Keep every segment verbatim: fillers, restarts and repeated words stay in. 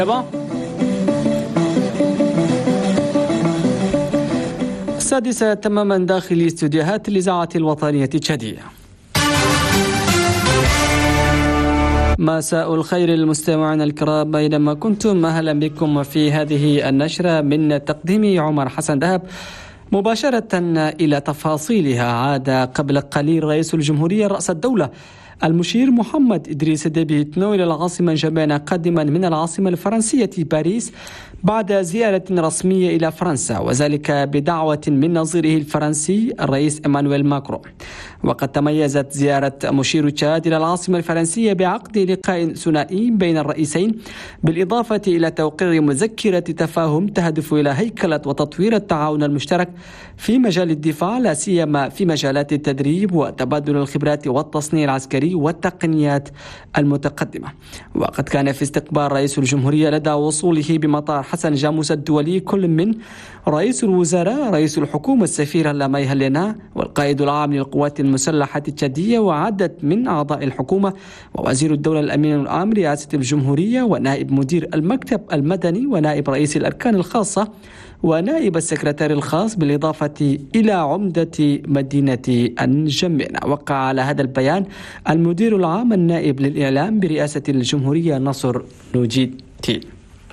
السادسة تماما داخل استوديوهات الإذاعة الوطنية التشادية. مساء الخير المستمعين الكرام أينما كنتم، أهلا بكم في هذه النشرة من تقديم عمر حسن دهب. مباشرة إلى تفاصيلها، عاد قبل قليل رئيس الجمهورية رأس الدولة المشير محمد إدريس ديبي إتنو إلى العاصمة جميعا قادما من العاصمة الفرنسية باريس بعد زيارة رسمية إلى فرنسا، وذلك بدعوة من نظيره الفرنسي الرئيس إيمانويل ماكرون. وقد تميزت زيارة مشير تشاد إلى العاصمة الفرنسية بعقد لقاء ثنائي بين الرئيسين، بالإضافة إلى توقيع مذكرة تفاهم تهدف إلى هيكلة وتطوير التعاون المشترك في مجال الدفاع، لا سيما في مجالات التدريب وتبادل الخبرات والتصنيع العسكري والتقنيات المتقدمة. وقد كان في استقبال رئيس الجمهورية لدى وصوله بمطار حسن جاموس الدولي كل من رئيس الوزراء، رئيس الحكومة السفير لامي هلينا، والقائد العام للقوات المسلحة التشادية، وعدد من أعضاء الحكومة، ووزير الدولة الأمين العام رئاسة الجمهورية، ونائب مدير المكتب المدني، ونائب رئيس الأركان الخاصة، ونائب السكرتير الخاص، بالإضافة إلى عمدة مدينة الجمينة. وقع على هذا البيان المدير العام النائب للإعلام برئاسة الجمهورية نصر نوجيتي.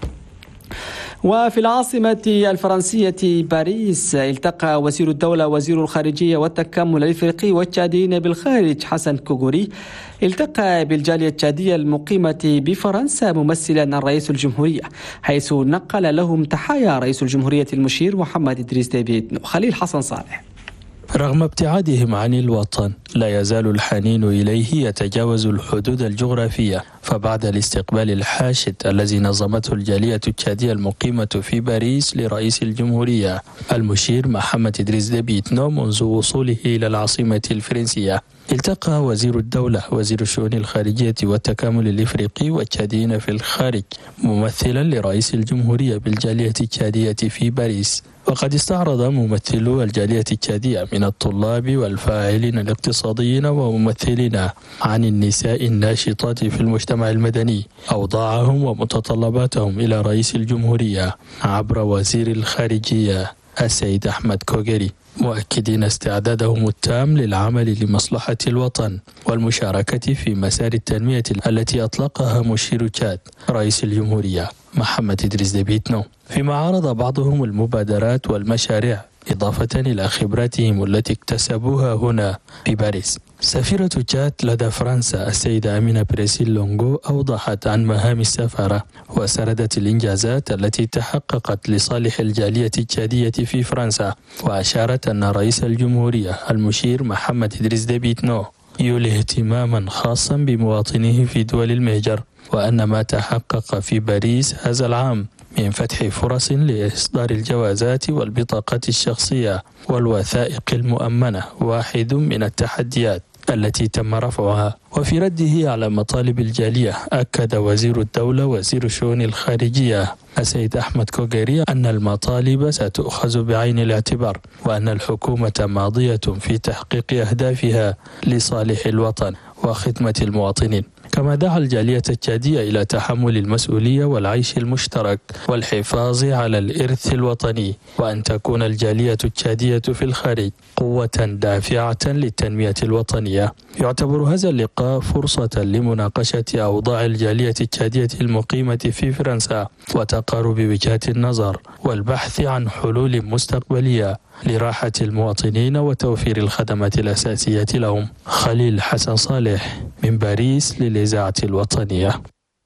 وفي العاصمة الفرنسية باريس التقى وزير الدولة وزير الخارجية والتكامل الإفريقي والتشاديين بالخارج حسن كوغوري التقى بالجالية التشادية المقيمة بفرنسا ممثلا الرئيس الجمهورية، حيث نقل لهم تحايا رئيس الجمهورية المشير محمد إدريس ديبي إتنو. خليل حسن صالح. رغم ابتعادهم عن الوطن، لا يزال الحنين إليه يتجاوز الحدود الجغرافية، فبعد الاستقبال الحاشد الذي نظمته الجالية التشادية المقيمة في باريس لرئيس الجمهورية المشير محمد إدريس ديبي إتنو منذ وصوله إلى العاصمة الفرنسية، التقى وزير الدولة وزير الشؤون الخارجية والتكامل الإفريقي والتشاديين في الخارج ممثلا لرئيس الجمهورية بالجالية التشادية في باريس. وقد استعرض ممثلو الجالية التشادية من الطلاب والفاعلين الاقتصاديين وممثلين عن النساء الناشطات في المجتمع المدني أوضاعهم ومتطلباتهم إلى رئيس الجمهورية عبر وزير الخارجية السيد أحمد كوغيري، مؤكدين استعدادهم التام للعمل لمصلحة الوطن والمشاركة في مسار التنمية التي أطلقها مشير تشاد رئيس الجمهورية محمد إدريس ديبي إتنو، فيما عرض بعضهم المبادرات والمشاريع إضافة إلى خبراتهم التي اكتسبوها هنا في باريس. سفيرة تشاد لدى فرنسا السيدة أمينة بريسيل لونغو أوضحت عن مهام السفارة وسردت الإنجازات التي تحققت لصالح الجالية التشادية في فرنسا، وأشارت أن رئيس الجمهورية المشير محمد إدريس ديبي إتنو يولي اهتماما خاصا بمواطنيه في دول المهجر، وأن ما تحقق في باريس هذا العام من فتح فرص لإصدار الجوازات والبطاقات الشخصية والوثائق المؤمنة واحد من التحديات التي تم رفعها. وفي رده على مطالب الجالية، أكد وزير الدولة وزير الشؤون الخارجية السيد أحمد كوغيري أن المطالب ستؤخذ بعين الاعتبار، وأن الحكومة ماضية في تحقيق أهدافها لصالح الوطن وخدمة المواطنين. كما دعا الجالية التشادية إلى تحمل المسؤولية والعيش المشترك والحفاظ على الإرث الوطني، وأن تكون الجالية التشادية في الخارج قوة دافعة للتنمية الوطنية. يعتبر هذا اللقاء فرصة لمناقشة أوضاع الجالية التشادية المقيمة في فرنسا وتقارب وجهات النظر والبحث عن حلول مستقبلية لراحة المواطنين وتوفير الخدمات الأساسية لهم. خليل حسن صالح من باريس للإذاعة الوطنية.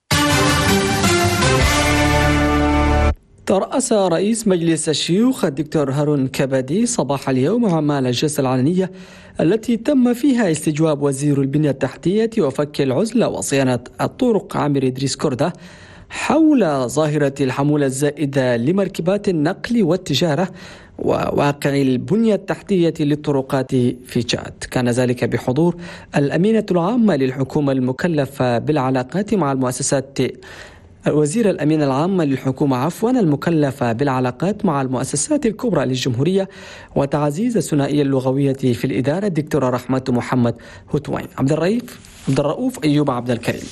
ترأس رئيس مجلس الشيوخ الدكتور هارون كبادي صباح اليوم أعمال الجلسة العلنية التي تم فيها استجواب وزير البنية التحتية وفك العزلة وصيانة الطرق عامر إدريس كردة حول ظاهرة الحمولة الزائدة لمركبات النقل والتجارة وواقع البنية التحتية للطرقات في تشاد. كان ذلك بحضور الأمينة العامة للحكومة المكلفة بالعلاقات مع المؤسسات وزير الأمين العام للحكومة عفوا المكلفة بالعلاقات مع المؤسسات الكبرى للجمهورية وتعزيز الثنائية اللغوية في الإدارة الدكتورة رحمة محمد هتوين. عبد الرؤوف عبد الرؤوف أيوب عبد الكريم.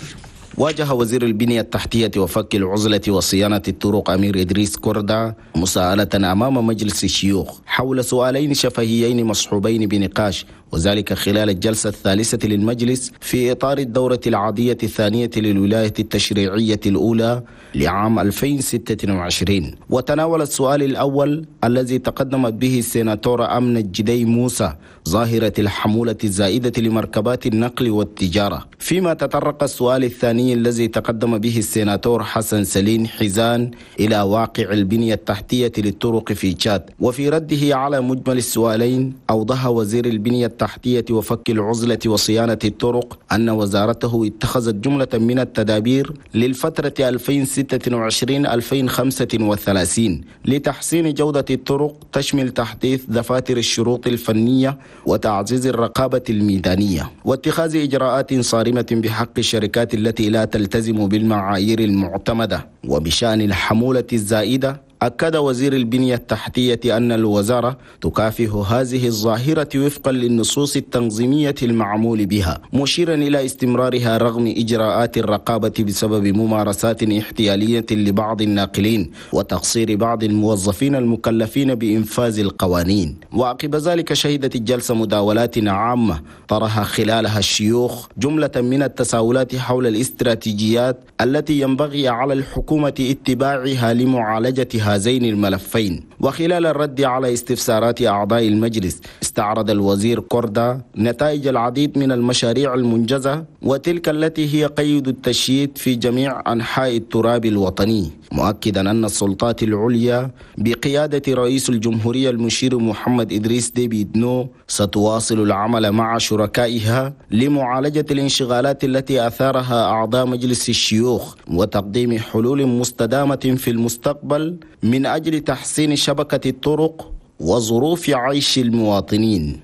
واجه وزير البنية التحتية وفك العزلة وصيانة الطرق أمير إدريس كوردا مساءلة أمام مجلس الشيوخ حول سؤالين شفهيين مصحوبين بنقاش، وذلك خلال الجلسة الثالثة للمجلس في إطار الدورة العادية الثانية للولاية التشريعية الأولى لعام ألفين وستة وعشرين. وتناول السؤال الأول الذي تقدمت به السيناتورة أمنة الجدي موسى ظاهرة الحمولة الزائدة لمركبات النقل والتجارة، فيما تطرق السؤال الثاني الذي تقدم به السيناتور حسن سليم حزان إلى واقع البنية التحتية للطرق في تشاد. وفي رده على مجمل السؤالين أوضح وزير البنية التحتية وفك العزلة وصيانة الطرق أن وزارته اتخذت جملة من التدابير للفترة ألفين وستة وعشرين ألفين وخمسة وثلاثين لتحسين جودة الطرق، تشمل تحديث دفاتر الشروط الفنية وتعزيز الرقابة الميدانية واتخاذ إجراءات صارمة بحق الشركات التي لا تلتزم بالمعايير المعتمدة. وبشأن الحمولة الزائدة، أكد وزير البنية التحتية أن الوزارة تكافح هذه الظاهرة وفقا للنصوص التنظيمية المعمول بها، مشيرا إلى استمرارها رغم إجراءات الرقابة بسبب ممارسات احتيالية لبعض الناقلين وتقصير بعض الموظفين المكلفين بإنفاذ القوانين. وعقب ذلك شهدت الجلسة مداولات عامة طرح خلالها الشيوخ جملة من التساؤلات حول الاستراتيجيات التي ينبغي على الحكومة اتباعها لمعالجة هذين الملفين. وخلال الرد على استفسارات أعضاء المجلس، استعرض الوزير كوردا نتائج العديد من المشاريع المنجزة وتلك التي هي قيد التشييد في جميع أنحاء التراب الوطني، مؤكدا أن السلطات العليا بقيادة رئيس الجمهورية المشير محمد إدريس ديبي إتنو ستواصل العمل مع شركائها لمعالجة الانشغالات التي أثارها أعضاء مجلس الشيوخ وتقديم حلول مستدامة في المستقبل من أجل تحسين شبكة الطرق وظروف عيش المواطنين.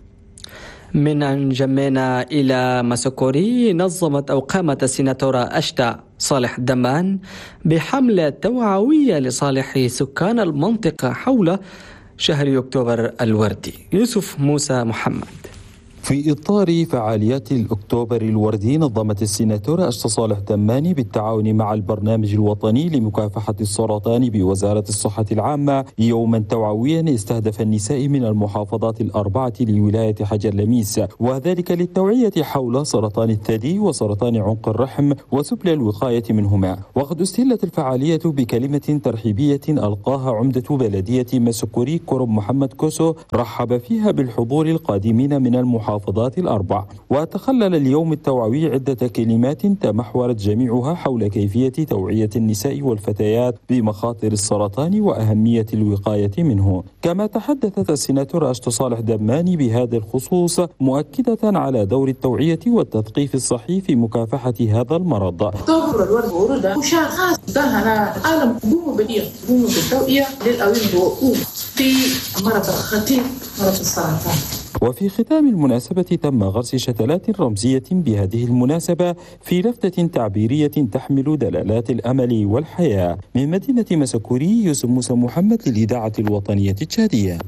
من انجمينا إلى مسكوري، نظمت أو قامت السيناتورة أشتا صالح دمان بحملة توعوية لصالح سكان المنطقة حول شهر أكتوبر الوردي. يوسف موسى محمد. في إطار فعاليات الأكتوبر الوردي، نظمت السيناتورة أشتا صالح دماني بالتعاون مع البرنامج الوطني لمكافحة السرطان بوزارة الصحة العامة يوما توعويا استهدف النساء من المحافظات الأربعة لولاية حجر لميس، وذلك للتوعية حول سرطان الثدي وسرطان عنق الرحم وسبل الوقاية منهما. وقد استهلت الفعالية بكلمة ترحيبية ألقاها عمدة بلدية مسكوري كرم محمد كوسو، رحب فيها بالحضور القادمين من المحافظات المحافظات الأربع. وتخلل اليوم التوعوي عدة كلمات تمحورت جميعها حول كيفية توعية النساء والفتيات بمخاطر السرطان وأهمية الوقاية منه. كما تحدثت السيناتورة أشتا صالح دماني بهذا الخصوص، مؤكدة على دور التوعية والتثقيف الصحي في مكافحة هذا المرض. أكتوبر الورد ورودة وشهر خاص أنا عالم قوموا بديه قوموا بالتوعية للأوين وقوم في مرض الخطير مرض السرطان. وفي ختام المناسبة تم غرس شتلات رمزية بهذه المناسبة في لفتة تعبيرية تحمل دلالات الأمل والحياة. من مدينة مسكوري، يوسف موسى محمد للإذاعة الوطنية التشادية.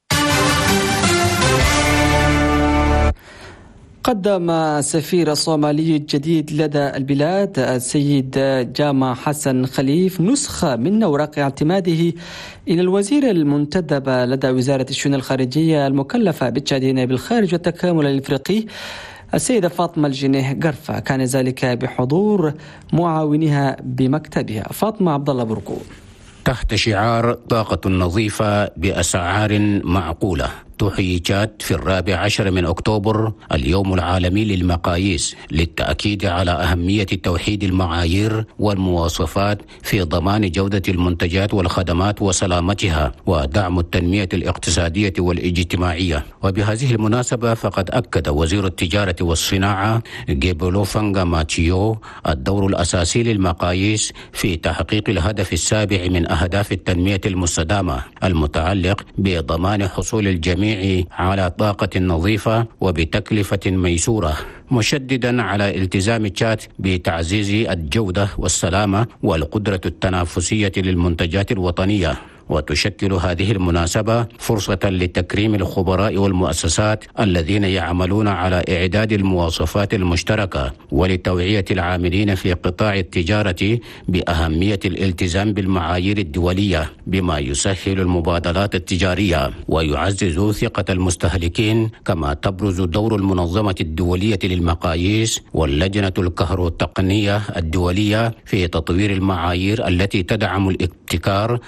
قدم سفير الصومالي الجديد لدى البلاد السيد جامع حسن خليف نسخة من أوراق اعتماده إلى الوزير المنتدب لدى وزارة الشؤون الخارجية المكلفة بالتشادين بالخارج والتكامل الإفريقي السيدة فاطمة الجنيه قرفة، كان ذلك بحضور معاونها بمكتبها. فاطمة عبد الله بركو. تحت شعار طاقة نظيفة بأسعار معقولة، تحيي تشاد في الرابع عشر من أكتوبر اليوم العالمي للمقاييس للتأكيد على أهمية توحيد المعايير والمواصفات في ضمان جودة المنتجات والخدمات وسلامتها ودعم التنمية الاقتصادية والاجتماعية. وبهذه المناسبة فقد أكد وزير التجارة والصناعة جيبولو فانغا ماتشيو الدور الأساسي للمقاييس في تحقيق الهدف السابع من أهداف التنمية المستدامة المتعلق بضمان حصول الجميع على طاقة نظيفة وبتكلفة ميسورة، مشددا على التزام تشاد بتعزيز الجودة والسلامة والقدرة التنافسية للمنتجات الوطنية. وتشكل هذه المناسبة فرصة لتكريم الخبراء والمؤسسات الذين يعملون على إعداد المواصفات المشتركة ولتوعية العاملين في قطاع التجارة بأهمية الالتزام بالمعايير الدولية بما يسهل المبادلات التجارية ويعزز ثقة المستهلكين. كما تبرز دور المنظمة الدولية للمقاييس واللجنة الكهروتقنية الدولية في تطوير المعايير التي تدعم الابتكار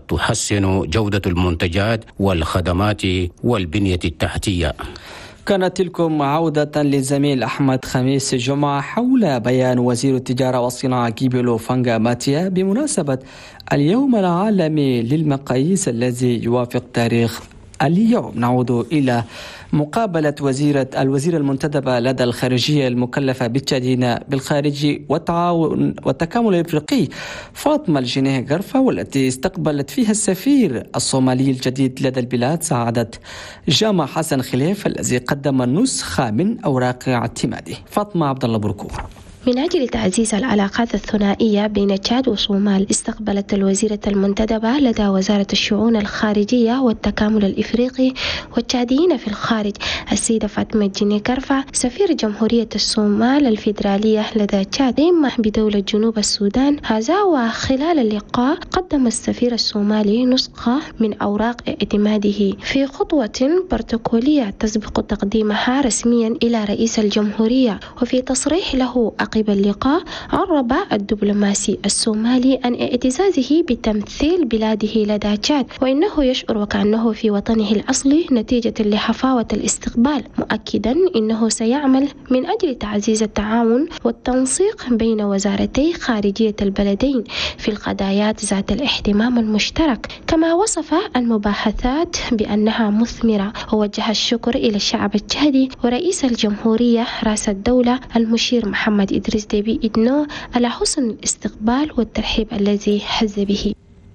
وتحسن جودة المنتجات والخدمات والبنية التحتية. كانت تلكم عودة للزميل أحمد خميس جمعة حول بيان وزير التجارة والصناعة كيبيلو فانغا ماتيا بمناسبة اليوم العالمي للمقاييس الذي يوافق تاريخ اليوم. نعود إلى مقابلة وزيرة الوزير المنتدبة لدى الخارجية المكلفة بالتدين بالخارج والتعاون والتكامل الإفريقي فاطمة الجنيه غرفة، والتي استقبلت فيها السفير الصومالي الجديد لدى البلاد سعادة جامع حسن خليف الذي قدم نسخة من أوراق اعتماده. فاطمة عبد الله بركور. من أجل تعزيز العلاقات الثنائية بين تشاد وصومال، استقبلت الوزيرة المنتدبة لدى وزارة الشؤون الخارجية والتكامل الإفريقي والتشاديين في الخارج السيدة فاطمة الجنيه غرفة سفير جمهورية الصومال الفيدرالية لدى تشاد قيمة بدولة جنوب السودان. هذا وخلال اللقاء قدم السفير الصومالي نسخة من أوراق اعتماده في خطوة بروتوكولية تسبق تقديمها رسميا إلى رئيس الجمهورية. وفي تصريح له عقب اللقاء، عرب الدبلوماسي الصومالي عن اعتزازه بتمثيل بلاده لدى تشاد، وإنه يشعر وكأنه في وطنه الأصلي نتيجة لحفاوة الاستقبال، مؤكدا إنه سيعمل من أجل تعزيز التعاون والتنسيق بين وزارتي خارجية البلدين في القضايات ذات الاهتمام المشترك. كما وصف المباحثات بأنها مثمرة، ووجه الشكر إلى الشعب التشادي ورئيس الجمهورية رئيس الدولة المشير محمد إدريس ديبي إدنو على حسن الاستقبال والترحيب الذي حز به.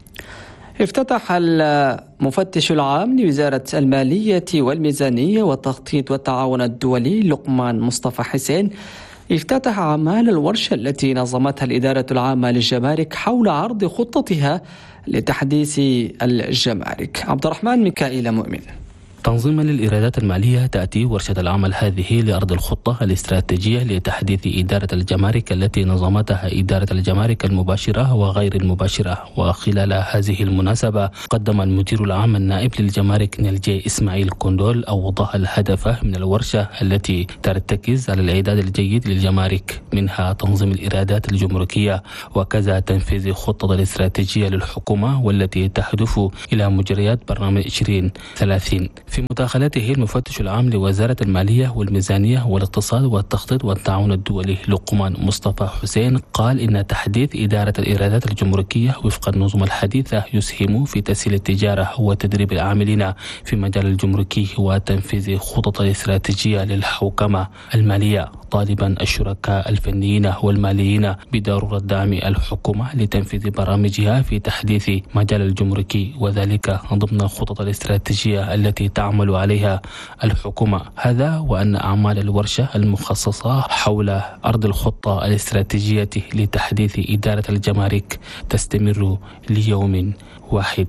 افتتح المفتش العام لوزارة المالية والميزانية والتخطيط والتعاون الدولي لقمان مصطفى حسين افتتح أعمال الورشة التي نظمتها الإدارة العامة للجمارك حول عرض خطتها لتحديث الجمارك. عبد الرحمن ميكائيل مؤمن. تنظيما للإيرادات المالية تأتي ورشة العمل هذه لأرض الخطة الاستراتيجية لتحديث إدارة الجمارك التي نظمتها إدارة الجمارك المباشرة وغير المباشرة. وخلال هذه المناسبة قدم المدير العام النائب للجمارك نيلجي إسماعيل كوندول أوضح الهدف من الورشة التي ترتكز على الإعداد الجيد للجمارك، منها تنظيم الإيرادات الجمركية وكذا تنفيذ خطة الاستراتيجية للحكومة والتي تهدف إلى مجريات برنامج عشرين ثلاثين. في مداخلته المفتش العام لوزارة المالية والميزانية والاقتصاد والتخطيط والتعاون الدولي لقمان مصطفى حسين قال إن تحديث إدارة الإيرادات الجمركية وفق النظم الحديثة يسهم في تسهيل التجارة وتدريب العاملين في مجال الجمركي وتنفيذ خطط الاستراتيجية للحوكمة المالية، طالبا الشركاء الفنيين والماليين بضرورة دعم الحكومة لتنفيذ برامجها في تحديث مجال الجمركي، وذلك ضمن الخطط الاستراتيجية التي تعمل عليها الحكومة. هذا وأن أعمال الورشة المخصصة حول أرض الخطة الاستراتيجية لتحديث إدارة الجمارك تستمر ليوم واحد.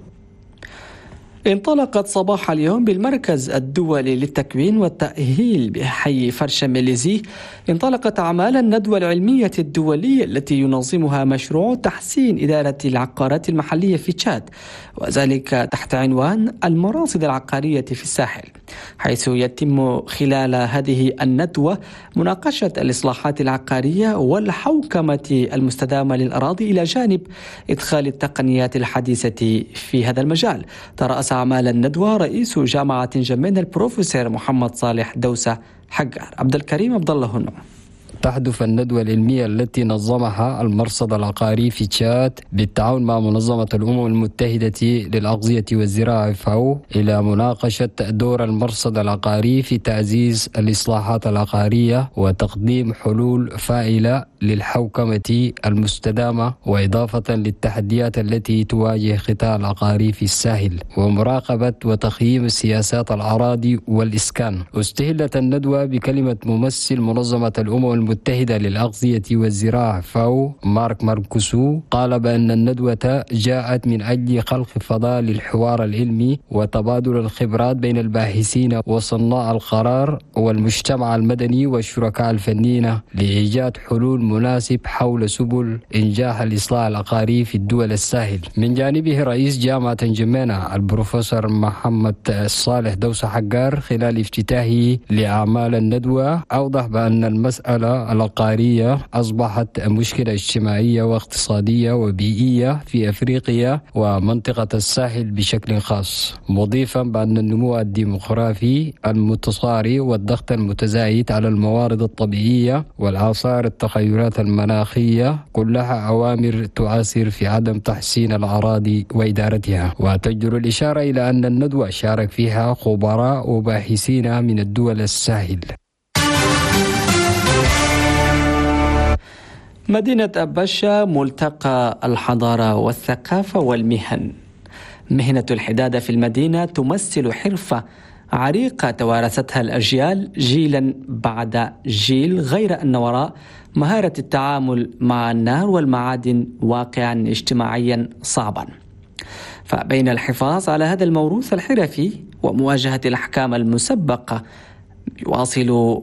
انطلقت صباح اليوم بالمركز الدولي للتكوين والتأهيل بحي فرشميليزي انطلقت أعمال الندوة العلمية الدولية التي ينظمها مشروع تحسين إدارة العقارات المحلية في تشاد، وذلك تحت عنوان المراصد العقارية في الساحل، حيث يتم خلال هذه الندوة مناقشة الإصلاحات العقارية والحوكمة المستدامة للأراضي إلى جانب إدخال التقنيات الحديثة في هذا المجال. ترأس أعمال الندوة رئيس جامعة جمين البروفيسور محمد صالح دوسة حجار. عبد الكريم عبد الله هنو. تحدث الندوة العلمية التي نظمها المرصد العقاري في تشاد بالتعاون مع منظمة الأمم المتحدة للأغذية والزراعة فاو إلى مناقشة دور المرصد العقاري في تعزيز الإصلاحات العقارية وتقديم حلول فاعلة للحوكمة المستدامة، وإضافة للتحديات التي تواجه قطاع العقاري في الساحل، ومراقبة وتقييم السياسات الأراضي والإسكان. استهلت الندوة بكلمة ممثل منظمة الأمم المتحدة للأغذية والزراعة فاو مارك ماركوسو قال بأن الندوة جاءت من أجل خلق فضاء للحوار العلمي وتبادل الخبرات بين الباحثين وصناع القرار والمجتمع المدني والشركاء الفنيين لإيجاد حلول مناسب حول سبل إنجاح الإصلاح العقاري في الدول الساحل. من جانبه رئيس جامعة جمينة البروفيسور محمد صالح دوسة حقار خلال افتتاحه لأعمال الندوة أوضح بأن المسألة العقارية أصبحت مشكلة اجتماعية واقتصادية وبيئية في أفريقيا ومنطقة الساحل بشكل خاص، مضيفا بأن النمو الديموغرافي المتصاري والضغط المتزايد على الموارد الطبيعية والآثار التغيرات المناخية كلها عوامل تؤثر في عدم تحسين الأراضي وإدارتها. وتجدر الإشارة إلى أن الندوة شارك فيها خبراء وباحثين من الدول الساحل. مدينة أبشة ملتقى الحضارة والثقافة والمهن. مهنة الحدادة في المدينة تمثل حرفة عريقة توارثتها الأجيال جيلا بعد جيل، غير أن وراء مهارة التعامل مع النار والمعادن واقعا اجتماعيا صعبا. فبين الحفاظ على هذا الموروث الحرفي ومواجهة الأحكام المسبقة يواصل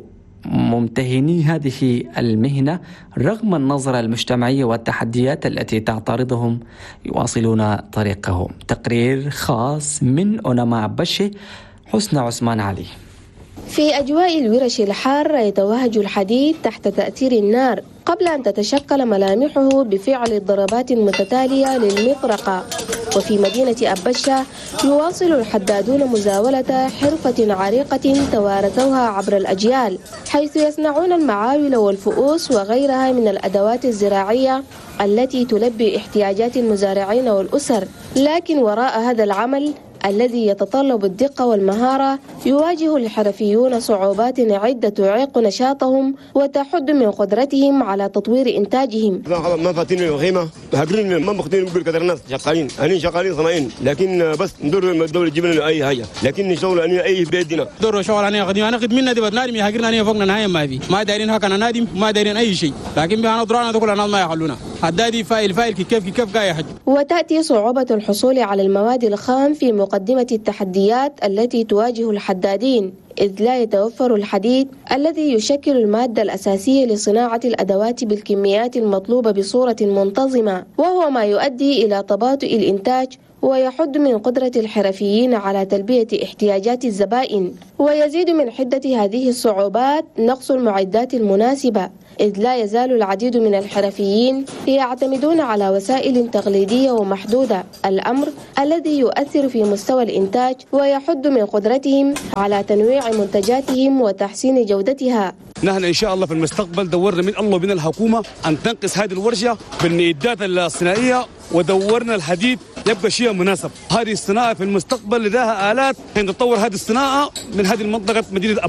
ممتهني هذه المهنة رغم النظرة المجتمعية والتحديات التي تعترضهم يواصلون طريقهم. تقرير خاص من أونما بشي، حسن عثمان علي. في أجواء الورش الحارة يتوهج الحديد تحت تأثير النار قبل أن تتشكل ملامحه بفعل الضربات المتتالية للمطرقة. وفي مدينة أبشة يواصل الحدادون مزاولة حرفة عريقة توارثوها عبر الأجيال، حيث يصنعون المعاول والفؤوس وغيرها من الأدوات الزراعية التي تلبي احتياجات المزارعين والأسر. لكن وراء هذا العمل الذي يتطلب الدقة والمهارة يواجه الحرفيون صعوبات عدة تعيق نشاطهم وتحد من قدرتهم على تطوير إنتاجهم. ما فاتين الخيمة هاجرين ما مختين نقول كثر الناس شغالين، أنا شغالين صناعين، لكن بس ندور الدولة تجيب لنا أي حاجة، لكن شغل أنا أي بيدنا. دور شغل أنا قديم أنا قد منا دبت نادم هاجرنا أنا فوقنا نهاية ما في، ما دايرين هكذا نادم ما دايرين أي شيء، لكن بهنا درانا تقول الناس ما يخلونا. حدادي فايل فايل كيف كيف قاية حج. وتأتي صعوبة الحصول على المواد الخام في مقدمة التحديات التي تواجه الحدادين، إذ لا يتوفر الحديد الذي يشكل المادة الأساسية لصناعة الأدوات بالكميات المطلوبة بصورة منتظمة، وهو ما يؤدي إلى تباطؤ الإنتاج ويحد من قدرة الحرفيين على تلبية احتياجات الزبائن. ويزيد من حدة هذه الصعوبات نقص المعدات المناسبة، إذ لا يزال العديد من الحرفيين يعتمدون على وسائل تقليدية ومحدودة، الأمر الذي يؤثر في مستوى الإنتاج ويحد من قدرتهم على تنويع منتجاتهم وتحسين جودتها. نحن إن شاء الله في المستقبل دورنا من الله ومن الحكومة أن تنقص هذه الورشة بالمعدات الصناعية ودورنا الحديد يبقى شيء مناسب. هذه الصناعة في المستقبل لديها آلات حين تطور هذه الصناعة من هذه المنطقة مدينة